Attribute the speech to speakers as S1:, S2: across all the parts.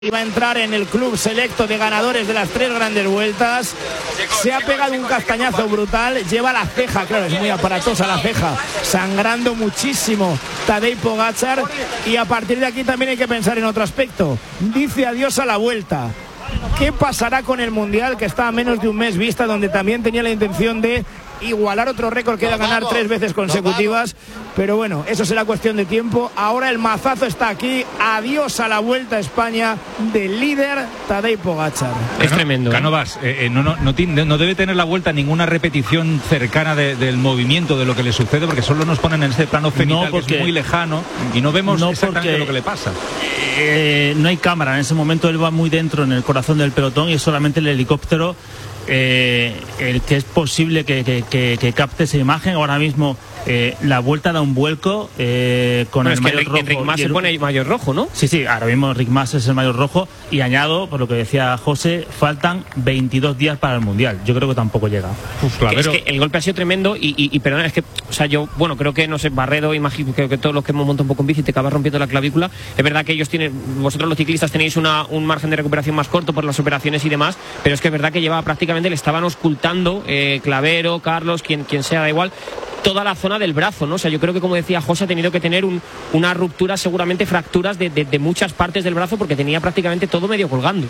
S1: Iba a entrar en el club selecto de ganadores de las 3 grandes vueltas. Se ha pegado un castañazo brutal. Lleva la ceja, claro, es muy aparatosa la ceja, sangrando muchísimo Tadej Pogačar. Y a partir de aquí también hay que pensar en otro aspecto. Dice adiós a la Vuelta. ¿Qué pasará con el Mundial, que está a menos de un mes vista, donde también tenía la intención de igualar otro récord que era ganar 3 veces consecutivas? Pero bueno, eso será cuestión de tiempo. Ahora el mazazo está aquí. Adiós a la Vuelta a España del líder Tadej Pogačar.
S2: Es tremendo.
S3: Cánovas, no debe tener la Vuelta ninguna repetición cercana del movimiento, de lo que le sucede, porque solo nos ponen en ese plano cenital, que es muy lejano, y no vemos exactamente lo que le pasa.
S4: No hay cámara, en ese momento él va muy dentro, en el corazón del pelotón, y es solamente el helicóptero el que es posible que capte esa imagen. Ahora mismo la Vuelta da un vuelco con el maillot rojo.
S2: Enric Mas se pone el maillot rojo, ¿no?
S4: Sí, ahora mismo Enric Mas es el maillot rojo, y añado, por lo que decía José, faltan 22 días para el Mundial. Yo creo que tampoco llega.
S2: Es que el golpe ha sido tremendo y perdona, es que, o sea, yo, bueno, creo que, no sé, Barredo, imagino que todos los que hemos montado un poco en bici te acabas rompiendo la clavícula. Es verdad que ellos vosotros los ciclistas tenéis un margen de recuperación más corto por las operaciones y demás, pero es que es verdad que llevaba prácticamente, le estaban auscultando Clavero, Carlos, quien sea, da igual, toda la zona del brazo, ¿no? O sea, yo creo que, como decía José, ha tenido que tener una ruptura, seguramente fracturas de muchas partes del brazo, porque tenía prácticamente todo medio colgando.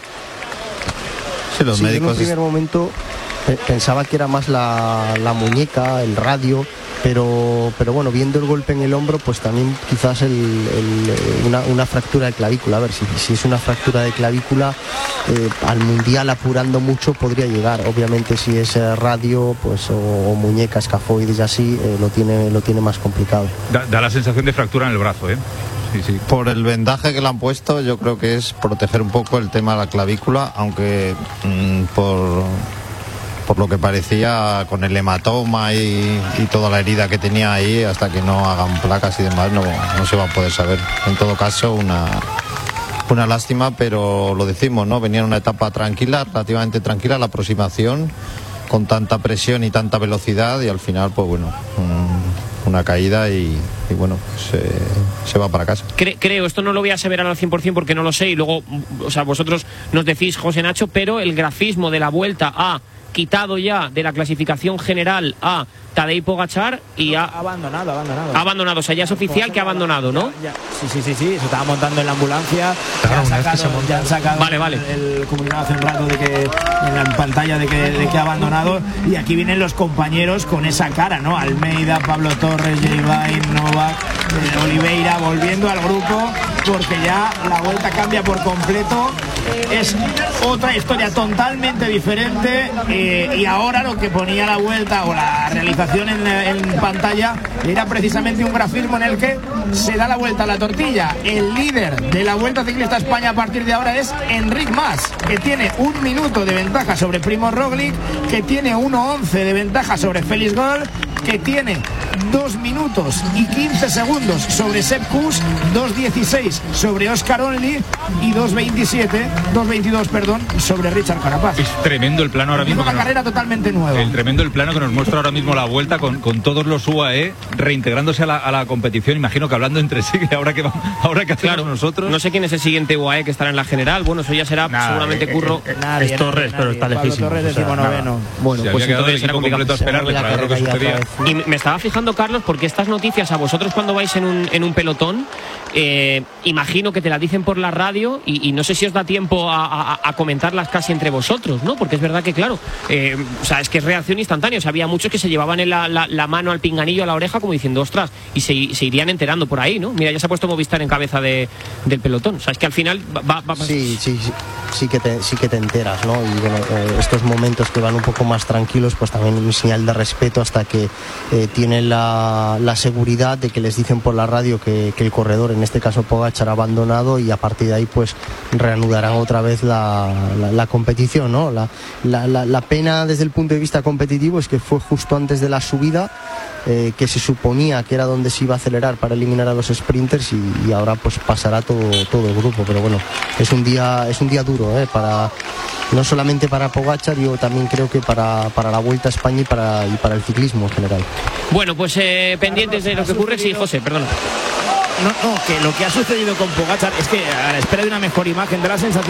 S5: Sí, los médicos...
S6: En un primer momento pensaba que era más la muñeca, el radio, pero bueno, viendo el golpe en el hombro, pues también quizás una fractura de clavícula. A ver, si es una fractura de clavícula, al Mundial, apurando mucho, podría llegar. Obviamente, si es radio, pues o muñeca, escafoides y así, lo tiene más complicado.
S3: Da la sensación de fractura en el brazo, ¿eh? Sí.
S5: Por el vendaje que le han puesto, yo creo que es proteger un poco el tema de la clavícula, aunque por lo que parecía, con el hematoma y toda la herida que tenía ahí, hasta que no hagan placas y demás, no se va a poder saber. En todo caso, una lástima, pero lo decimos, ¿no? Venía en una etapa tranquila, relativamente tranquila, la aproximación, con tanta presión y tanta velocidad, y al final, pues bueno, una caída y bueno, se va para casa.
S2: Creo, esto no lo voy a aseverar al 100% porque no lo sé, y luego, o sea, vosotros nos decís, José, Nacho, pero el grafismo de la Vuelta ha quitado ya de la clasificación general a Tadej Pogačar y ha abandonado, o sea, ya es oficial que ha abandonado, ¿no?
S1: Sí, se estaba montando en la ambulancia. Ya han sacado
S2: vale.
S1: el comunicado hace un rato de que en la pantalla de que ha abandonado, y aquí vienen los compañeros con esa cara, ¿no? Almeida, Pablo Torres, Jerivain, Novak, Oliveira, volviendo al grupo, porque ya la Vuelta cambia por completo. Es otra historia totalmente diferente, y ahora lo que ponía la Vuelta, o la realización en pantalla, era precisamente un grafismo en el que se da la vuelta a la tortilla. El líder de la Vuelta Ciclista a España a partir de ahora es Enric Mas, que tiene 1 minuto de ventaja sobre Primož Roglič, que tiene 1:11 de ventaja sobre Félix Gall, que tiene 2 minutos y 15 segundos sobre Sepp Kuss, 2:16 sobre Oscar Onley y 2:22 sobre Richard Carapaz.
S3: Es tremendo el plano ahora mismo.
S1: Es una carrera totalmente nueva.
S3: Tremendo el plano que nos muestra ahora mismo la Vuelta, con todos los UAE reintegrándose a la competición. Imagino que hablando entre sí, ahora que hacemos nosotros.
S2: No sé quién es el siguiente UAE que estará en la general. Bueno, eso ya será seguramente Curro.
S4: Es Torres, pero está lejísimo.
S1: Torres, decimonoveno.
S2: Bueno, pues entonces será complicado.
S3: A esperarle para ver lo que sucedía.
S2: Y me estaba fijando, Carlos, porque estas noticias a vosotros, cuando vais en un pelotón, imagino que te las dicen por la radio, y no sé si os da tiempo a comentarlas casi entre vosotros, ¿no? Porque es verdad que, claro, o sea, es que es reacción instantánea. O sea, había muchos que se llevaban la mano al pinganillo, a la oreja, como diciendo, ostras, y se irían enterando por ahí, ¿no? Mira, ya se ha puesto Movistar en cabeza del pelotón. O sea, es que al final va.
S6: Sí que te enteras, ¿no? Y bueno, estos momentos que van un poco más tranquilos, pues también un señal de respeto, hasta que tienen la seguridad de que les dicen por la radio que el corredor, en este caso Pogačar, ha abandonado, y a partir de ahí pues reanudarán otra vez la competición, ¿no? La pena desde el punto de vista competitivo es que fue justo antes de la subida, que se suponía que era donde se iba a acelerar para eliminar a los sprinters, y ahora pues pasará todo el grupo. Pero bueno, es un día duro, no solamente para Pogačar, yo también creo que para la Vuelta a España y para el ciclismo en general.
S2: Bueno, pues pendientes de lo que ocurre. Sí, José, perdona.
S1: que lo que ha sucedido con Pogačar es que a la espera de una mejor imagen da la sensación